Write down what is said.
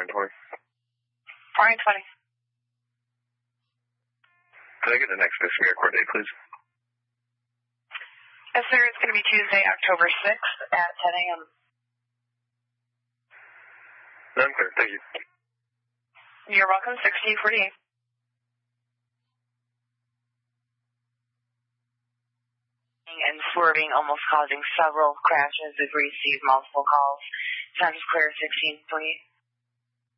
20. 420. Can I get the next missing airport date, please? Yes, sir. It's going to be Tuesday, October 6th at 10 a.m. I'm clear. Thank you. You're welcome. 1648. And swerving, almost causing several crashes. We've received multiple calls. Times clear 1648.